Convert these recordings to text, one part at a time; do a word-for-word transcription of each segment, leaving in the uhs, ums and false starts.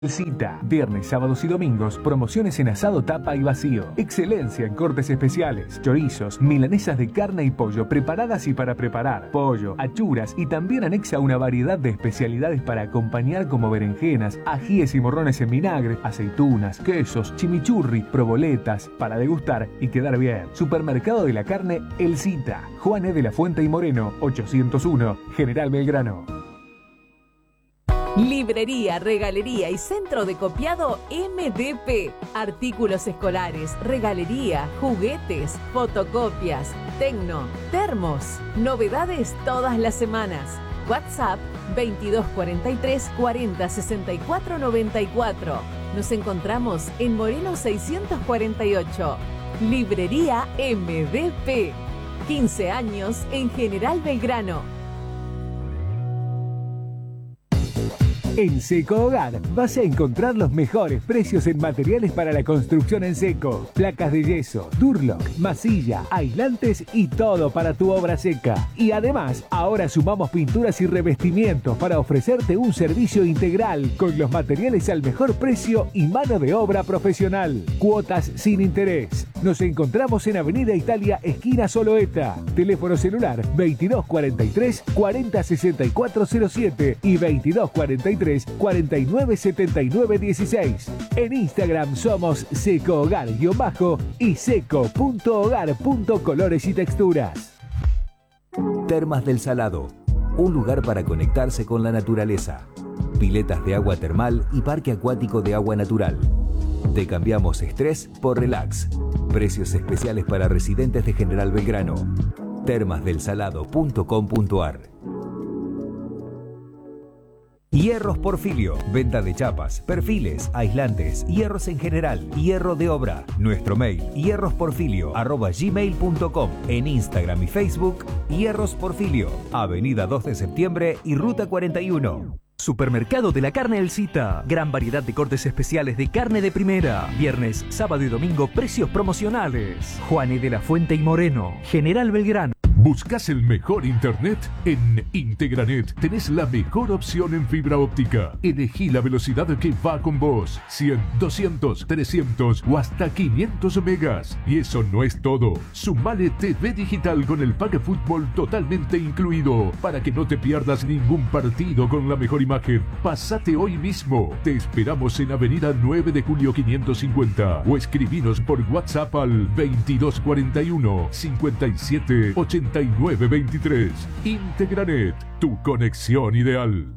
Cita, viernes, sábados y domingos, promociones en asado, tapa y vacío. Excelencia en cortes especiales, chorizos, milanesas de carne y pollo preparadas y para preparar, pollo, achuras y también anexa una variedad de especialidades para acompañar como berenjenas, ajíes y morrones en vinagre, aceitunas, quesos, chimichurri, proboletas, para degustar y quedar bien. Supermercado de la Carne, El Cita, Juan E. de la Fuente y Moreno, ochocientos uno, General Belgrano. Librería, regalería y centro de copiado M D P. Artículos escolares, regalería, juguetes, fotocopias, tecno, termos. Novedades todas las semanas. WhatsApp veintidós cuarenta y tres cuarenta sesenta y cuatro noventa y cuatro. Nos encontramos en Moreno seiscientos cuarenta y ocho. Librería M D P. quince años en General Belgrano. En Seco Hogar vas a encontrar los mejores precios en materiales para la construcción en seco. Placas de yeso, Durlock, masilla, aislantes y todo para tu obra seca. Y además, ahora sumamos pinturas y revestimientos para ofrecerte un servicio integral con los materiales al mejor precio y mano de obra profesional. Cuotas sin interés. Nos encontramos en Avenida Italia, esquina Soloeta. Teléfono celular veintidós cuarenta y tres cuarenta sesenta y cuatro cero siete y veintidós cuarenta y tres cuarenta y nueve setenta y nueve dieciséis. En Instagram somos Seco Hogar-bajo y seco.hogar.colores y texturas. Termas del Salado, un lugar para conectarse con la naturaleza. Piletas de agua termal y parque acuático de agua natural. Te cambiamos estrés por relax. Precios especiales para residentes de General Belgrano. termas del salado punto com punto ar. Hierros Porfilio, venta de chapas, perfiles, aislantes, hierros en general, hierro de obra. Nuestro mail, hierrosporfilio arroba gmail punto com. En Instagram y Facebook, Hierros Porfilio, Avenida dos de septiembre y Ruta cuarenta y uno. Supermercado de la Carne El Cita. Gran variedad de cortes especiales de carne de primera. Viernes, sábado y domingo, precios promocionales. Juan E. de la Fuente y Moreno, General Belgrano. ¿Buscas el mejor internet? En Integranet tenés la mejor opción en fibra óptica. Elegí la velocidad que va con vos. cien, doscientos, trescientos o hasta quinientos megas. Y eso no es todo. Sumale T V digital con el pack fútbol totalmente incluido para que no te pierdas ningún partido con la mejor imagen. Pasate hoy mismo. Te esperamos en Avenida nueve de julio quinientos cincuenta o escribinos por WhatsApp al veintidós cuarenta y uno cincuenta y siete ochenta y nueve veintitrés. Integranet, tu conexión ideal.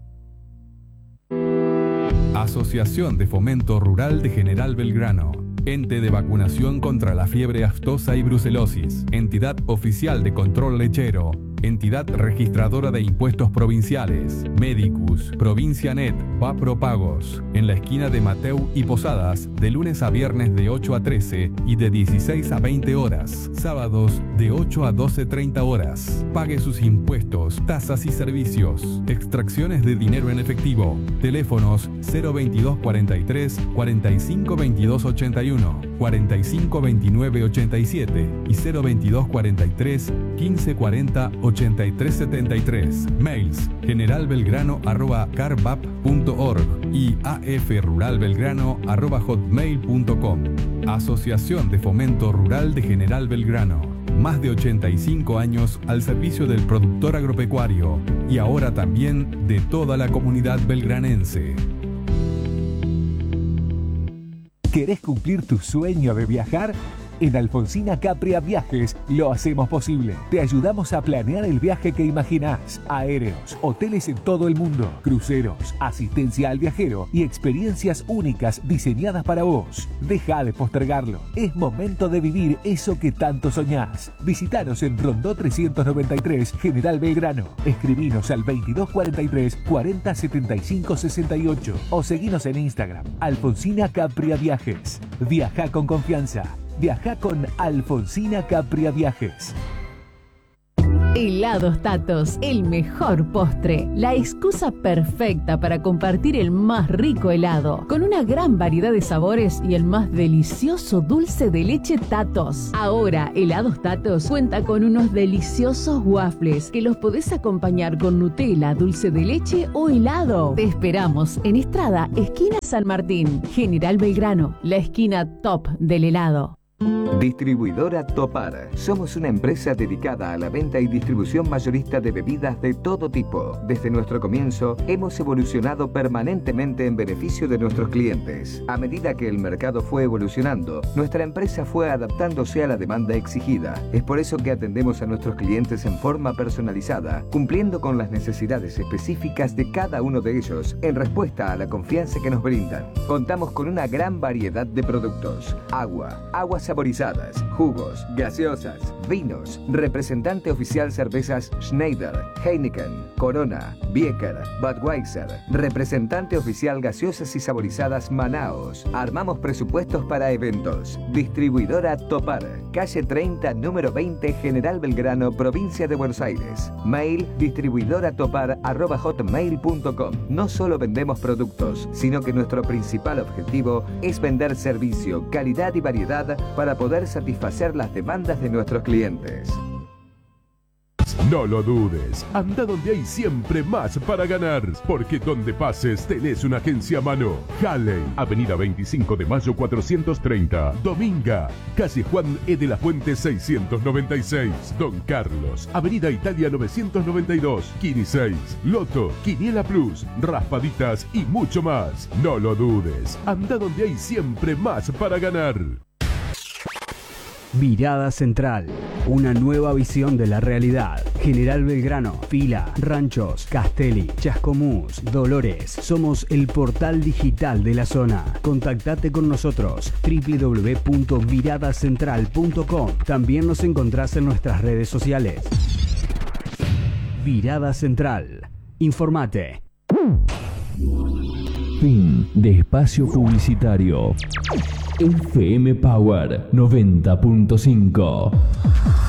Asociación de Fomento Rural de General Belgrano. Ente de vacunación contra la fiebre aftosa y brucelosis. Entidad oficial de control lechero. Entidad registradora de impuestos provinciales. Medicus, Provincia Net, Vapropagos. En la esquina de Mateu y Posadas, de lunes a viernes de ocho a trece y de dieciséis a veinte horas. Sábados de ocho a doce treinta horas. Pague sus impuestos, tasas y servicios. Extracciones de dinero en efectivo. Teléfonos cero veintidós cuarenta y tres cuarenta y cinco veintidós ochenta y uno, cuarenta y cinco veintinueve ochenta y siete y cero veintidós cuarenta y tres quince cuarenta ochenta y tres setenta y tres. Mails generalbelgrano arroba carbap punto org y afruralbelgrano arroba hotmail punto com. Asociación de Fomento Rural de General Belgrano. Más de ochenta y cinco años al servicio del productor agropecuario y ahora también de toda la comunidad belgranense. ¿Querés cumplir tu sueño de viajar? En Alfonsina Capria Viajes lo hacemos posible. Te ayudamos a planear el viaje que imaginás. Aéreos, hoteles en todo el mundo, cruceros, asistencia al viajero y experiencias únicas diseñadas para vos. Deja de postergarlo. Es momento de vivir eso que tanto soñás. Visítanos en Rondó trescientos noventa y tres, General Belgrano. Escribinos al veintidós cuarenta y tres cuarenta setenta y cinco sesenta y ocho o seguinos en Instagram. Alfonsina Capria Viajes. Viaja con confianza. Viaja con Alfonsina Capria Viajes. Helados Tatos, el mejor postre. La excusa perfecta para compartir el más rico helado, con una gran variedad de sabores y el más delicioso dulce de leche Tatos. Ahora, Helados Tatos cuenta con unos deliciosos waffles que los podés acompañar con Nutella, dulce de leche o helado. Te esperamos en Estrada, esquina San Martín, General Belgrano, la esquina top del helado. Distribuidora Topar. Somos una empresa dedicada a la venta y distribución mayorista de bebidas de todo tipo. Desde nuestro comienzo, hemos evolucionado permanentemente en beneficio de nuestros clientes. A medida que el mercado fue evolucionando, nuestra empresa fue adaptándose a la demanda exigida. Es por eso que atendemos a nuestros clientes en forma personalizada, cumpliendo con las necesidades específicas de cada uno de ellos en respuesta a la confianza que nos brindan. Contamos con una gran variedad de productos: agua, aguas saborizadas, jugos, gaseosas, vinos, representante oficial cervezas Schneider, Heineken, Corona, Bieker, Budweiser, representante oficial gaseosas y saborizadas Manaos. Armamos presupuestos para eventos. Distribuidora Topar, calle treinta, número veinte, General Belgrano, provincia de Buenos Aires. Mail distribuidoratopar arroba hotmail punto com. No solo vendemos productos, sino que nuestro principal objetivo es vender servicio, calidad y variedad para poder satisfacer las demandas de nuestros clientes. No lo dudes, anda donde hay siempre más para ganar, porque donde pases tenés una agencia a mano. Halley, Avenida veinticinco de mayo cuatrocientos treinta, Dominga, calle Juan E. de la Fuente seiscientos noventa y seis, Don Carlos, Avenida Italia novecientos noventa y dos, Kini seis, Loto, Quiniela Plus, Raspaditas y mucho más. No lo dudes, anda donde hay siempre más para ganar. Mirada Central, una nueva visión de la realidad. General Belgrano, Pila, Ranchos, Castelli, Chascomús, Dolores. Somos el portal digital de la zona. Contactate con nosotros, doble u doble u doble u punto mirada central punto com. También nos encontrás en nuestras redes sociales. Mirada Central. Informate. Fin de espacio publicitario. F M Power noventa punto cinco.